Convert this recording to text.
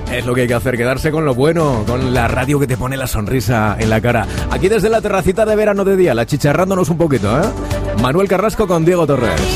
Es lo que hay que hacer, quedarse con lo bueno, con la radio que te pone la sonrisa en la cara. Aquí desde la terracita de verano de día, la chicharrándonos un poquito, ¿eh? Manuel Carrasco con Diego Torres.